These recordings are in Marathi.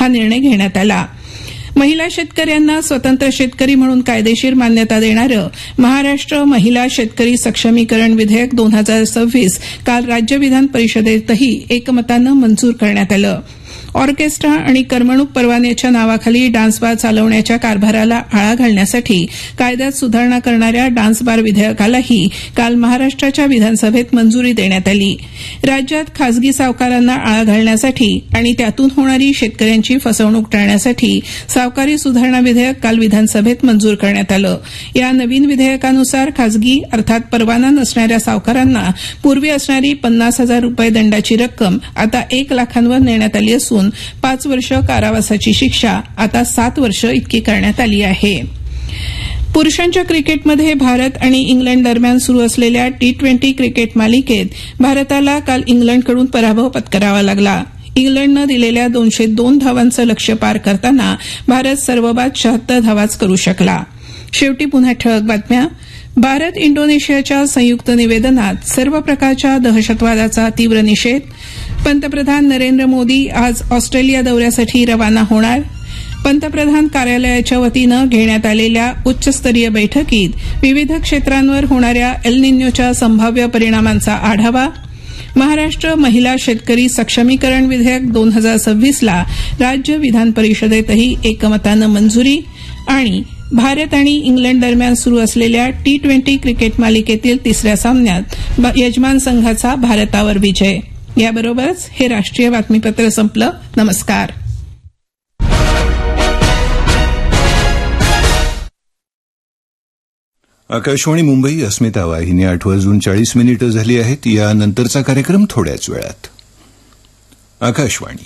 हा निर्णय घेण्यात आला. महिला शेतकऱ्यांना स्वतंत्र शेतकरी म्हणून कायदेशीर मान्यता देणारं महाराष्ट्र महिला शेतकरी सक्षमीकरण विधेयक 2026 काल राज्य विधान परिषदेतही एकमतानं मंजूर करण्यात आलं. ऑर्केस्ट्रा आणि करमणूक परवान्याच्या नावाखाली डान्स बार चालवण्याच्या कारभाराला आळा घालण्यासाठी कायद्यात सुधारणा करणाऱ्या डान्स बार विधेयकालाही काल महाराष्ट्राच्या विधानसभेत मंजुरी देण्यात आली. राज्यात खासगी सावकारांना आळा घालण्यासाठी आणि त्यातून होणारी शेतकऱ्यांची फसवणूक टाळण्यासाठी सावकारी सुधारणा विधेयक काल विधानसभेत मंजूर करण्यात आलं. या नवीन विधेयकानुसार खासगी अर्थात परवाना नसणाऱ्या सावकारांना पूर्वी असणारी 50,000 रुपये दंडाची रक्कम आता 1 लाखांवर नेण्यात आली असून 5 वर्ष कारावासाची शिक्षा आता 7 वर्ष इतकी करण्यात आली आहे. पुरुषांच्या क्रिकेटमध्ये भारत आणि इंग्लंड दरम्यान सुरू असलेल्या T20 क्रिकेट मालिकेत भारताला काल इंग्लंडकडून पराभव पत्करावा लागला. इंग्लंडनं दिलेल्या 202 धावांचं लक्ष्य पार करताना भारत सर्वबाद 76 धावाच करू शकला. शेवटी पुन्हा ठळक बातम्या. भारत इंडोनेशियाच्या संयुक्त निवेदनात सर्व प्रकारच्या दहशतवादाचा तीव्र निषेध. पंतप्रधान नरेंद्र मोदी आज ऑस्ट्रेलिया दौऱ्यासाठी रवाना होणार. पंतप्रधान कार्यालयाच्या वतीनं घेण्यात आलेल्या उच्चस्तरीय बैठकीत विविध क्षेत्रांवर होणाऱ्या एल निन्योच्या संभाव्य परिणामांचा आढावा. महाराष्ट्र महिला शेतकरी सक्षमीकरण विधेयक 2026ला राज्य विधान परिषदेतही एकमतानं मंजुरी. आणि भारत आणि इंग्लंड दरम्यान सुरू असलेल्या T20 क्रिकेट मालिकेतील तिसऱ्या सामन्यात यजमान संघाचा भारतावर विजय. याबरोबरच हे राष्ट्रीय बातमीपत्र संपलं. नमस्कार. आकाशवाणी मुंबई अस्मिता वाहिनी 8:40 झाली आहेत. यानंतरचा कार्यक्रम थोड्याच वेळात. आकाशवाणी.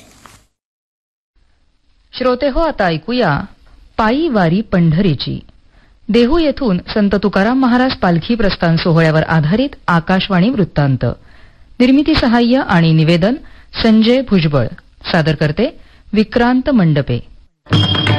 श्रोते हो, आता ऐकूया पायी वारी पंढरीची. देहू येथून संत तुकाराम महाराज पालखी प्रस्थान सोहळ्यावर आधारित आकाशवाणी वृत्तांत. निर्मिती सहाय्य आणि निवेदन संजय भुजबळ. सादर करते विक्रांत मंडपे.